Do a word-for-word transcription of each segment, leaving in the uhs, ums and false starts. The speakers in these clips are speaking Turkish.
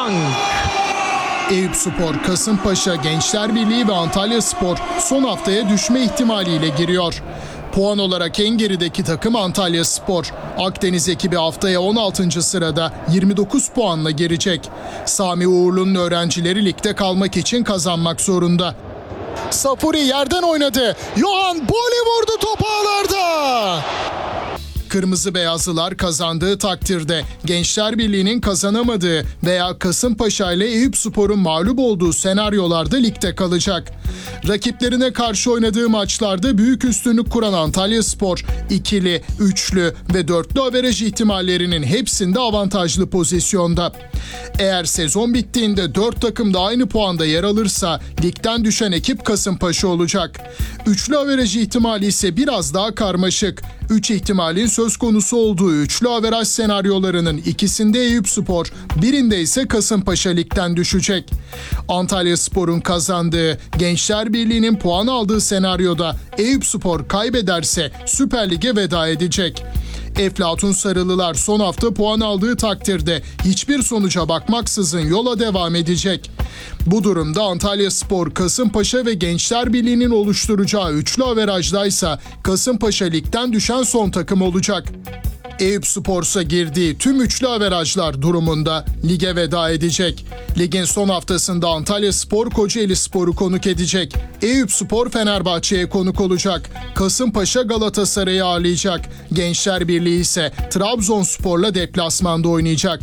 Bank. Eyüpspor, Kasımpaşa, Gençler Birliği ve Antalyaspor son haftaya düşme ihtimaliyle giriyor. Puan olarak en gerideki takım Antalyaspor. Akdeniz ekibi haftaya on altıncı sırada yirmi dokuz puanla girecek. Sami Uğurlu'nun öğrencileri ligde kalmak için kazanmak zorunda. Safuri yerden oynadı. Yohan Boli vurdu, top ağlarda. Kırmızı beyazlılar kazandığı takdirde Gençler Birliği'nin kazanamadığı veya Kasımpaşa ile Eyüpspor'un mağlup olduğu senaryolarda ligde kalacak. Rakiplerine karşı oynadığı maçlarda büyük üstünlük kuran Antalyaspor, ikili, üçlü ve dörtlü averaj ihtimallerinin hepsinde avantajlı pozisyonda. Eğer sezon bittiğinde dört takım da aynı puanda yer alırsa ligden düşen ekip Kasımpaşa olacak. Üçlü averaj ihtimali ise biraz daha karmaşık. Üç ihtimalin söz konusu olduğu üçlü averaj senaryolarının ikisinde Eyüpspor, birinde ise Kasımpaşa ligden düşecek. Antalyaspor'un kazandığı, Gençler Birliği'nin puan aldığı senaryoda Eyüpspor kaybederse Süper Lig'e veda edecek. Eflatun Sarılılar son hafta puan aldığı takdirde hiçbir sonuca bakmaksızın yola devam edecek. Bu durumda Antalyaspor, Kasımpaşa ve Gençler Birliği'nin oluşturacağı üçlü averajdaysa Kasımpaşa ligden düşen son takım olacak. Eyüpspor'sa girdiği tüm üçlü averajlar durumunda lige veda edecek. Ligin son haftasında Antalyaspor Kocaelispor'u konuk edecek. Eyüpspor Fenerbahçe'ye konuk olacak. Kasımpaşa Galatasaray'ı ağırlayacak. Gençler Birliği ise Trabzonspor'la deplasmanda oynayacak.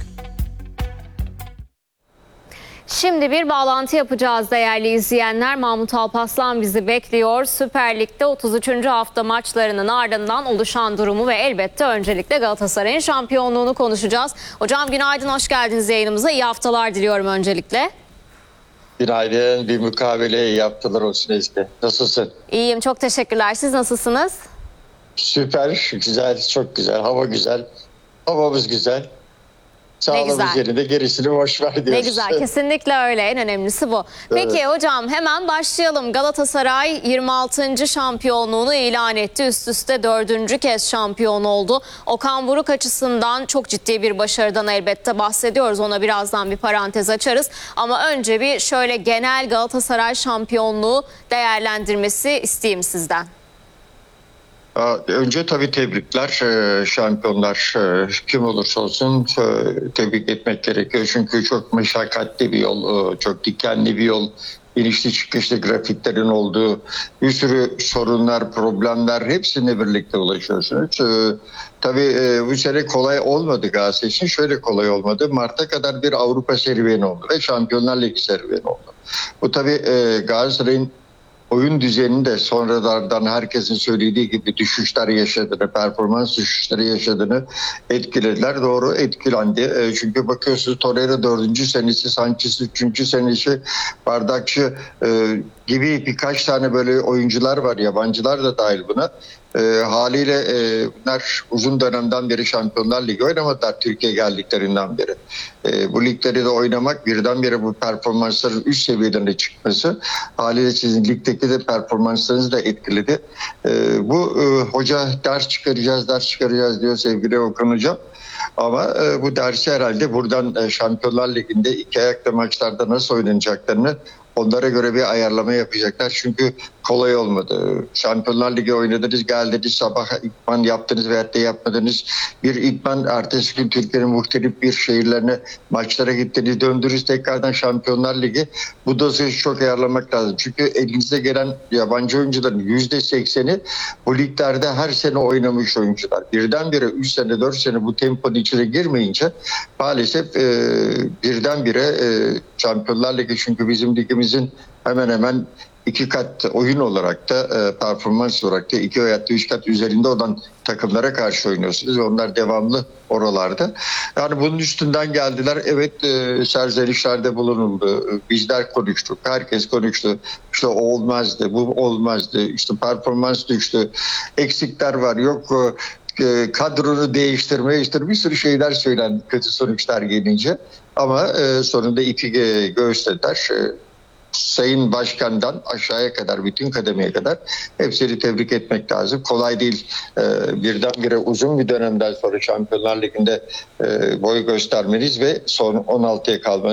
Şimdi bir bağlantı yapacağız değerli izleyenler. Mahmut Alpaslan bizi bekliyor. Süper Lig'de otuz üçüncü hafta maçlarının ardından oluşan durumu ve elbette öncelikle Galatasaray'ın şampiyonluğunu konuşacağız. Hocam günaydın, hoş geldiniz yayınımıza. İyi haftalar diliyorum öncelikle. Günaydın, bir mukabele iyi haftalar olsun Ezgi. Nasılsın? İyiyim, çok teşekkürler. Siz nasılsınız? Süper, güzel, çok güzel. Hava güzel, havamız güzel. Sağlığımız yerinde, gerisini boş ver diyoruz. Ne güzel, kesinlikle öyle. En önemlisi bu. Peki evet. Hocam hemen başlayalım. Galatasaray yirmi altıncı şampiyonluğunu ilan etti. Üst üste dördüncü kez şampiyon oldu. Okan Buruk açısından çok ciddi bir başarıdan elbette bahsediyoruz. Ona birazdan bir parantez açarız. Ama önce bir şöyle genel Galatasaray şampiyonluğu değerlendirmesi isteyeyim sizden. Önce tabii tebrikler, şampiyonlar kim olursa olsun tebrik etmek gerekiyor. Çünkü çok meşakkatli bir yol, çok dikenli bir yol, inişli çıkışlı grafiklerin olduğu bir sürü sorunlar, problemler hepsine birlikte ulaşıyorsunuz. Tabii bu sene kolay olmadı Galatasaray için. Şöyle kolay olmadı. Mart'a kadar bir Avrupa serüveni oldu ve Şampiyonlar Ligi serüveni oldu. Bu tabii Galatasaray'ın oyun düzeninde sonradan herkesin söylediği gibi düşüşler yaşadığını, performans düşüşleri yaşadığını etkilediler. Doğru, etkilendi. Çünkü bakıyorsunuz Torreira dördüncü senesi, Sanchez üçüncü senesi, Bardakçı e, gibi birkaç tane böyle oyuncular var, yabancılar da dahil buna. E, haliyle e, bunlar uzun dönemden beri Şampiyonlar Ligi oynamadılar Türkiye geldiklerinden beri. E, bu ligleri de oynamak, birdenbire bu performansların üst seviyelerine çıkması haliyle sizin ligdeki de performanslarınızı da etkiledi. E, bu e, hoca ders çıkaracağız, ders çıkaracağız diyor sevgili Okan Hocam. Ama e, bu dersi herhalde buradan e, Şampiyonlar Ligi'nde iki ayakta maçlarda nasıl oynanacaklarını onlara göre bir ayarlama yapacaklar. Çünkü kolay olmadı. Şampiyonlar Ligi oynadınız, geldiniz, sabah idman yaptınız veyahut da yapmadınız. Bir idman, ertesi gün Türkiye'nin muhtelif bir şehirlerine maçlara gittiniz, döndünüz tekrardan Şampiyonlar Ligi. Bu dozajı çok ayarlamak lazım. Çünkü elinize gelen yabancı oyuncuların yüzde sekseni bu liglerde her sene oynamış oyuncular. Birdenbire üç sene, dört sene bu temponun içine girmeyince maalesef e, birdenbire e, Şampiyonlar Ligi, çünkü bizim ligimizin hemen hemen iki kat oyun olarak da e, performans olarak da iki veya üç kat üzerinde olan takımlara karşı oynuyorsunuz. Onlar devamlı oralarda. Yani bunun üstünden geldiler. Evet, e, serzenişlerde bulunuldu. Bizler konuştuk. Herkes konuştu. İşte o olmazdı, bu olmazdı. İşte performans düştü. Eksikler var. Yok e, kadronu değiştirmeye, işte bir sürü şeyler söylendi kötü sonuçlar gelince. Ama e, sonunda ipi göğüslediler. E, Sayın Başkan'dan aşağıya kadar, bütün kademeye kadar hepsini tebrik etmek lazım. Kolay değil. Ee, birdenbire uzun bir dönemden sonra Şampiyonlar Ligi'nde e, boy göstermeniz ve son on altıya kalmanız